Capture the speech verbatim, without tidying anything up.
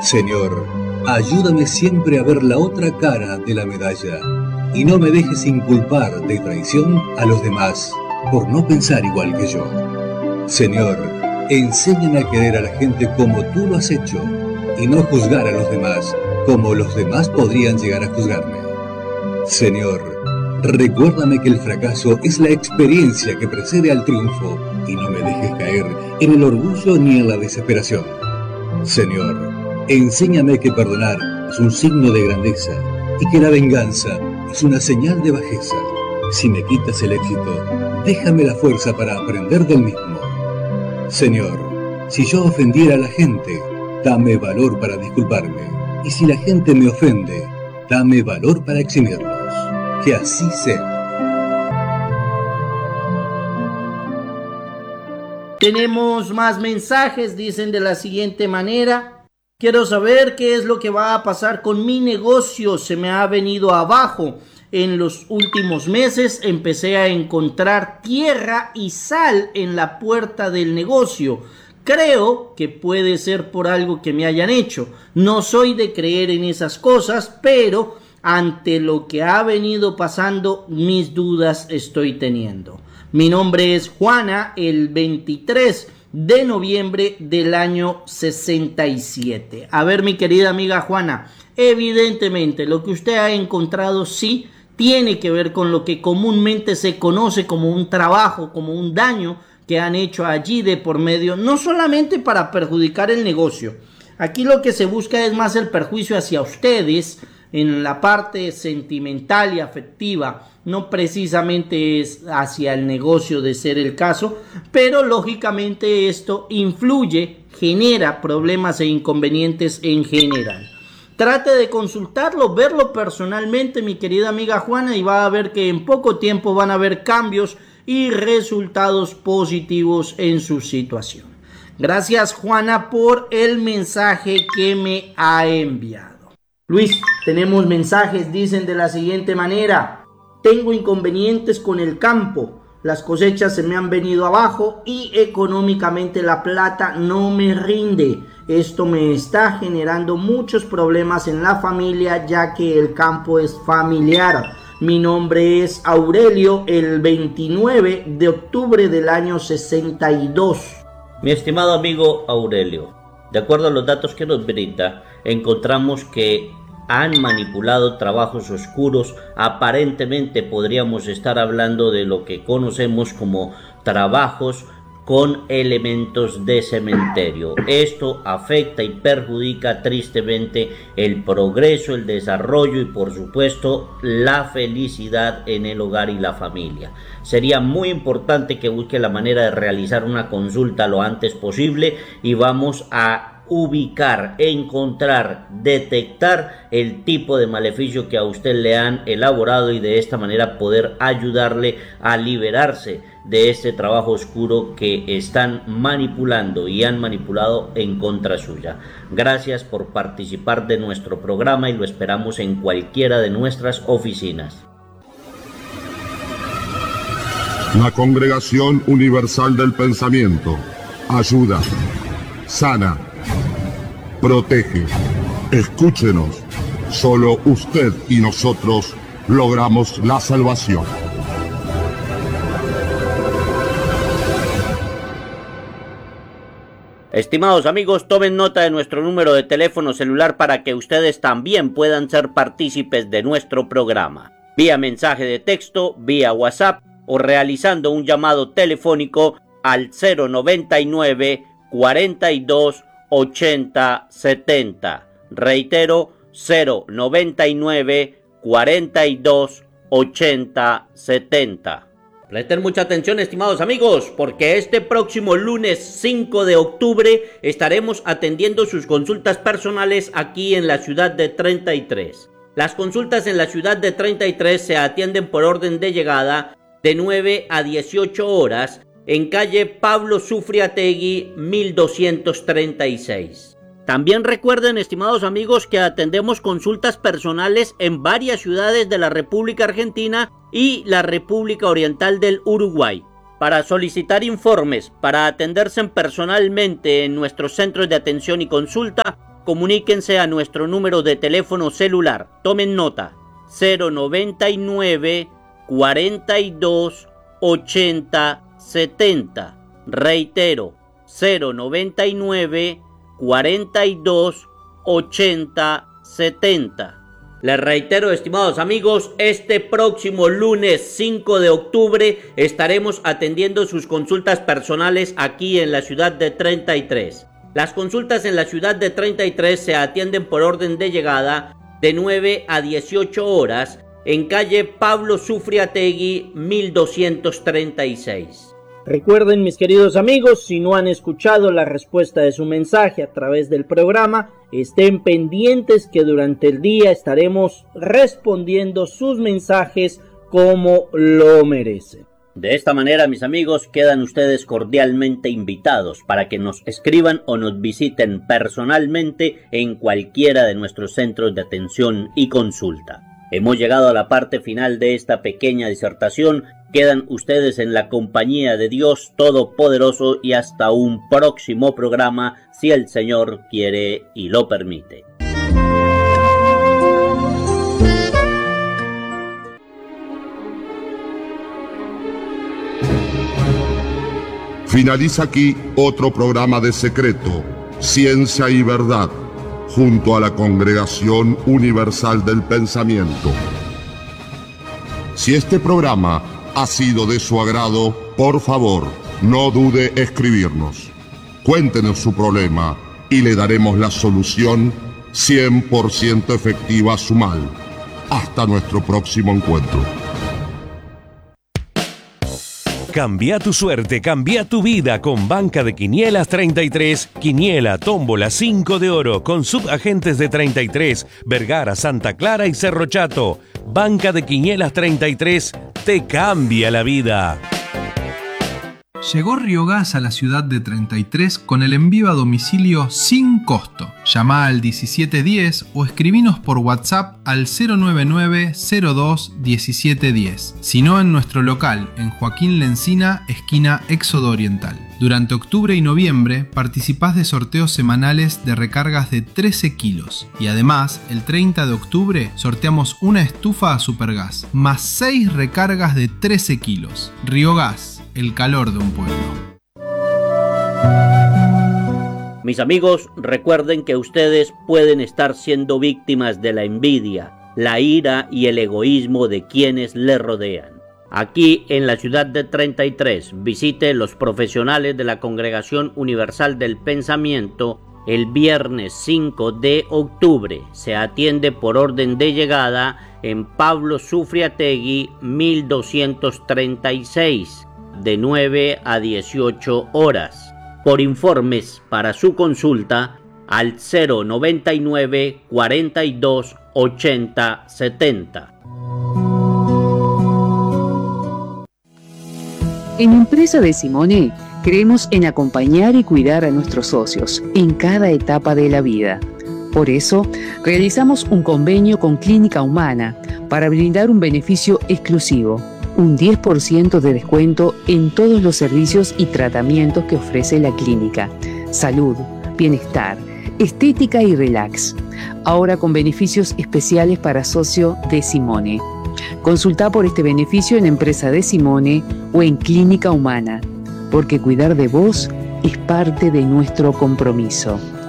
Señor, ayúdame siempre a ver la otra cara de la medalla y no me dejes inculpar de traición a los demás por no pensar igual que yo. Señor, enséñame a querer a la gente como tú lo has hecho y no juzgar a los demás como los demás podrían llegar a juzgarme. Señor, recuérdame que el fracaso es la experiencia que precede al triunfo y no me dejes caer en el orgullo ni en la desesperación. Señor, enséñame que perdonar es un signo de grandeza y que la venganza es una señal de bajeza. Si me quitas el éxito, déjame la fuerza para aprender del mismo. Señor, si yo ofendiera a la gente, dame valor para disculparme. Y si la gente me ofende, dame valor para eximirlos. Que así sea. Tenemos más mensajes, dicen de la siguiente manera: quiero saber qué es lo que va a pasar con mi negocio, se me ha venido abajo. En los últimos meses empecé a encontrar tierra y sal en la puerta del negocio. Creo que puede ser por algo que me hayan hecho. No soy de creer en esas cosas, pero ante lo que ha venido pasando, mis dudas estoy teniendo. Mi nombre es Juana, el veintitrés de noviembre del año sesenta y siete. A ver, mi querida amiga Juana, evidentemente lo que usted ha encontrado sí tiene que ver con lo que comúnmente se conoce como un trabajo, como un daño que han hecho allí de por medio, no solamente para perjudicar el negocio. Aquí lo que se busca es más el perjuicio hacia ustedes en la parte sentimental y afectiva, no precisamente es hacia el negocio de ser el caso, pero lógicamente esto influye, genera problemas e inconvenientes en general. Trate de consultarlo, verlo personalmente, mi querida amiga Juana, y va a ver que en poco tiempo van a haber cambios y resultados positivos en su situación. Gracias, Juana, por el mensaje que me ha enviado. Luis, tenemos mensajes, dicen de la siguiente manera: tengo inconvenientes con el campo, las cosechas se me han venido abajo y económicamente la plata no me rinde. Esto me está generando muchos problemas en la familia, ya que el campo es familiar. Mi nombre es Aurelio, el veintinueve de octubre del año sesenta y dos. Mi estimado amigo Aurelio, de acuerdo a los datos que nos brinda, encontramos que han manipulado trabajos oscuros. Aparentemente podríamos estar hablando de lo que conocemos como trabajos con elementos de cementerio. Esto afecta y perjudica tristemente el progreso, el desarrollo y por supuesto la felicidad en el hogar y la familia. Sería muy importante que busque la manera de realizar una consulta lo antes posible y vamos a ubicar, encontrar, detectar el tipo de maleficio que a usted le han elaborado y de esta manera poder ayudarle a liberarse de este trabajo oscuro que están manipulando y han manipulado en contra suya. Gracias por participar de nuestro programa y lo esperamos en cualquiera de nuestras oficinas. La Congregación Universal del Pensamiento ayuda, sana, protege. Escúchenos. Solo usted y nosotros logramos la salvación. Estimados amigos, tomen nota de nuestro número de teléfono celular para que ustedes también puedan ser partícipes de nuestro programa. Vía mensaje de texto, vía WhatsApp o realizando un llamado telefónico al cero noventa y nueve, cuarenta y dos, ochenta, setenta. Reitero, cero noventa y nueve, cuarenta y dos, ochenta, setenta. Presten mucha atención, estimados amigos, porque este próximo lunes cinco de octubre estaremos atendiendo sus consultas personales aquí en la ciudad de treinta y tres. Las consultas en la ciudad de treinta y tres se atienden por orden de llegada de nueve a dieciocho horas en calle Pablo Sufriategui mil doscientos treinta y seis. También recuerden, estimados amigos, que atendemos consultas personales en varias ciudades de la República Argentina y la República Oriental del Uruguay. Para solicitar informes, para atenderse personalmente en nuestros centros de atención y consulta, comuníquense a nuestro número de teléfono celular. Tomen nota: cero noventa y nueve, cuarenta y dos, ochenta, setenta. Reitero, cero noventa y nueve, cuarenta y dos, ochenta, setenta. Les reitero, estimados amigos, este próximo lunes cinco de octubre estaremos atendiendo sus consultas personales aquí en la ciudad de treinta y tres. Las consultas en la ciudad de treinta y tres se atienden por orden de llegada de nueve a dieciocho horas en calle Pablo Sufriategui mil doscientos treinta y seis. Recuerden, mis queridos amigos, si no han escuchado la respuesta de su mensaje a través del programa, estén pendientes que durante el día estaremos respondiendo sus mensajes como lo merecen. De esta manera, mis amigos, quedan ustedes cordialmente invitados para que nos escriban o nos visiten personalmente en cualquiera de nuestros centros de atención y consulta. Hemos llegado a la parte final de esta pequeña disertación. Quedan ustedes en la compañía de Dios Todopoderoso y hasta un próximo programa, si el Señor quiere y lo permite. Finaliza aquí otro programa de Secreto, Ciencia y Verdad, junto a la Congregación Universal del Pensamiento. Si este programa ha sido de su agrado, por favor, no dude escribirnos. Cuéntenos su problema y le daremos la solución cien por ciento efectiva a su mal. Hasta nuestro próximo encuentro. Cambia tu suerte, cambia tu vida con Banca de Quinielas treinta y tres, Quiniela, Tómbola, cinco de oro, con subagentes de treinta y tres, Vergara, Santa Clara y Cerro Chato. Banca de Quinielas treinta y tres te cambia la vida. Llegó Riogas a la ciudad de treinta y tres con el envío a domicilio sin costo. Llama al diecisiete diez o escribinos por WhatsApp al cero nueve nueve, cero dos, diecisiete diez. Si no, en nuestro local, en Joaquín Lencina, esquina Éxodo Oriental. Durante octubre y noviembre participás de sorteos semanales de recargas de trece kilos. Y además, el treinta de octubre sorteamos una estufa a Supergas, más seis recargas de trece kilos. Riogas, el calor de un pueblo. Mis amigos, recuerden que ustedes pueden estar siendo víctimas de la envidia, la ira y el egoísmo de quienes les rodean. Aquí en la ciudad de treinta y tres, visite los profesionales de la Congregación Universal del Pensamiento el viernes cinco de octubre. Se atiende por orden de llegada en Pablo Sufriategui mil doscientos treinta y seis, de nueve a dieciocho horas. Por informes para su consulta al cero noventa y nueve, cuarenta y dos, ochenta, setenta. En Empresa de Simone creemos en acompañar y cuidar a nuestros socios en cada etapa de la vida. Por eso, realizamos un convenio con Clínica Humana para brindar un beneficio exclusivo, un diez por ciento de descuento en todos los servicios y tratamientos que ofrece la clínica. Salud, bienestar, estética y relax. Ahora con beneficios especiales para socio de Simone. Consulta por este beneficio en Empresa de Simone o en Clínica Humana, porque cuidar de vos es parte de nuestro compromiso.